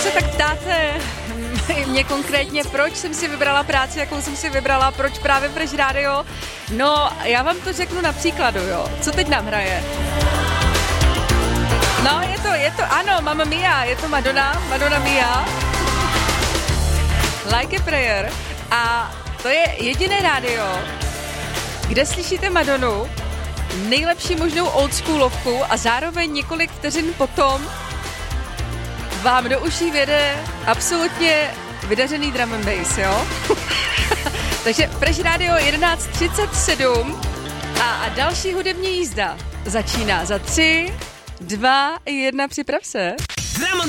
se tak ptáte mě konkrétně, proč jsem si vybrala práci, jakou jsem si vybrala, proč právě Fresh Radio, no já vám to řeknu na příkladu, jo. Co teď nám hraje? No, je to, ano, Mamma Mia, je to Madonna Mia, Like a Prayer, a to je jediné rádio, kde slyšíte Madonu, nejlepší možnou oldschoolovku a zároveň několik vteřin potom vám do uší vjede absolutně vydařený drum and bass, jo? Takže Fresh Radio 11:37 a další hudební jízda začíná za 3, 2, 1, připrav se.